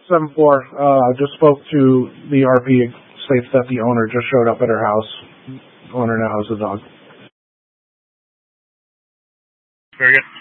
7-4. Just spoke to the RP. States that the owner just showed up at her house. The owner now has a dog. Very good.